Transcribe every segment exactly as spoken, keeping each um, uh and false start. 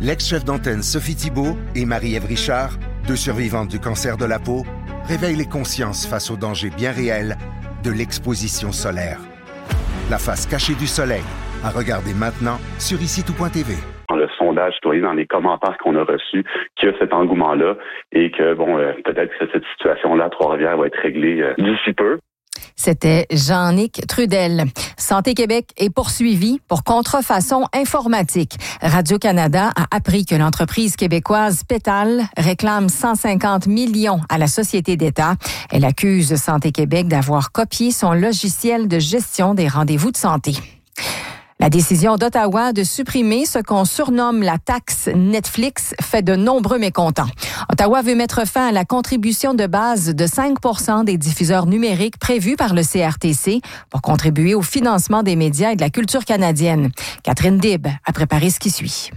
L'ex-chef d'antenne Sophie Thibault et Marie-Ève Richard, deux survivantes du cancer de la peau, réveillent les consciences face aux dangers bien réels de l'exposition solaire. La face cachée du soleil, à regarder maintenant sur ici tout point t v. Le sondage citoyen dans les commentaires qu'on a reçus, qu'il y a cet engouement-là et que, bon, euh, peut-être que cette situation-là à Trois-Rivières va être réglée euh, d'ici peu. C'était Jean-Nic Trudel. Santé Québec est poursuivi pour contrefaçon informatique. Radio-Canada a appris que l'entreprise québécoise Pétal réclame cent cinquante millions à la société d'État. Elle accuse Santé Québec d'avoir copié son logiciel de gestion des rendez-vous de santé. La décision d'Ottawa de supprimer ce qu'on surnomme la taxe Netflix fait de nombreux mécontents. Ottawa veut mettre fin à la contribution de base de cinq pour cent des diffuseurs numériques prévus par le C R T C pour contribuer au financement des médias et de la culture canadienne. Catherine Dib a préparé ce qui suit.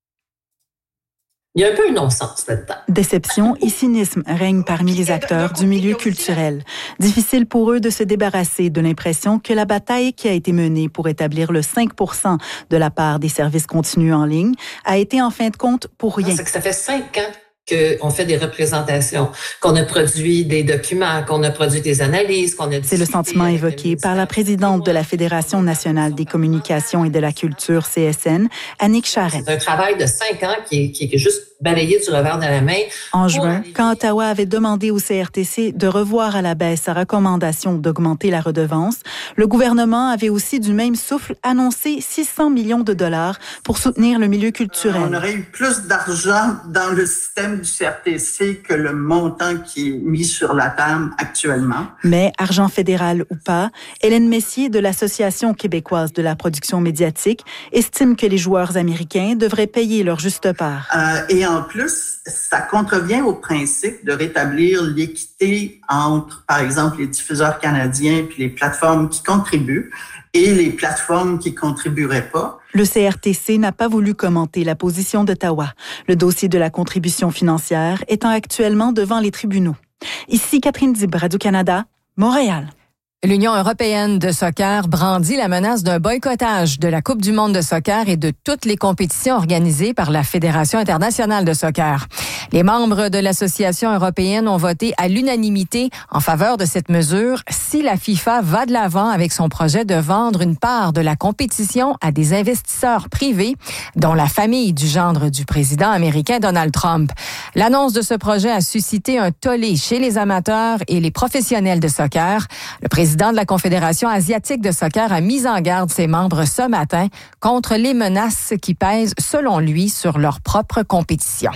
Il y a un peu un non-sens là-dedans. Déception et cynisme règnent parmi les acteurs du milieu culturel. Difficile pour eux de se débarrasser de l'impression que la bataille qui a été menée pour établir le cinq pour cent de la part des services continus en ligne a été en fin de compte pour rien. C'est que ça fait cinq ans qu'on fait des représentations, qu'on a produit des documents, qu'on a produit des analyses, qu'on a... C'est le sentiment évoqué par la présidente de la Fédération nationale des communications et de la culture, C S N, Annick Charette. C'est un travail de cinq ans qui est, qui est juste balayé du revers de la main. En juin, quand Ottawa avait demandé au C R T C de revoir à la baisse sa recommandation d'augmenter la redevance, le gouvernement avait aussi du même souffle annoncé six cents millions de dollars pour soutenir le milieu culturel. On aurait eu plus d'argent dans le système du C R T C que le montant qui est mis sur la table actuellement. Mais, argent fédéral ou pas, Hélène Messier de l'Association québécoise de la production médiatique estime que les joueurs américains devraient payer leur juste part. Euh, et en plus, ça contrevient au principe de rétablir l'équité entre, par exemple, les diffuseurs canadiens puis les plateformes qui contribuent et les plateformes qui contribueraient pas. Le C R T C n'a pas voulu commenter la position d'Ottawa, le dossier de la contribution financière étant actuellement devant les tribunaux. Ici Catherine Dib, Radio-Canada, Montréal. L'Union européenne de soccer brandit la menace d'un boycottage de la Coupe du monde de soccer et de toutes les compétitions organisées par la Fédération internationale de soccer. Les membres de l'Association européenne ont voté à l'unanimité en faveur de cette mesure si la FIFA va de l'avant avec son projet de vendre une part de la compétition à des investisseurs privés, dont la famille du gendre du président américain Donald Trump. L'annonce de ce projet a suscité un tollé chez les amateurs et les professionnels de soccer. Le président Le président de la Confédération asiatique de soccer a mis en garde ses membres ce matin contre les menaces qui pèsent, selon lui, sur leur propre compétition.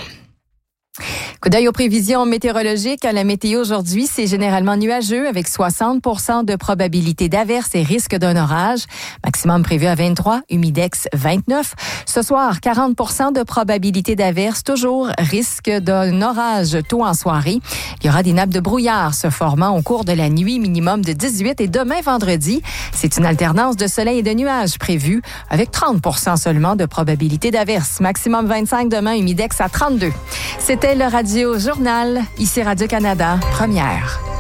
Coup d'œil aux prévisions météorologiques. À la météo aujourd'hui, c'est généralement nuageux avec soixante pour cent de probabilité d'averse et risque d'un orage. Maximum prévu à vingt-trois, humidex vingt-neuf. Ce soir, quarante pour cent de probabilité d'averse, toujours risque d'un orage tôt en soirée. Il y aura des nappes de brouillard se formant au cours de la nuit, minimum de dix-huit. Et demain, vendredi, c'est une alternance de soleil et de nuages prévue avec trente pour cent seulement de probabilité d'averse. Maximum vingt-cinq demain, humidex à trente-deux. C'était le Radio Journal, ici Radio-Canada, première.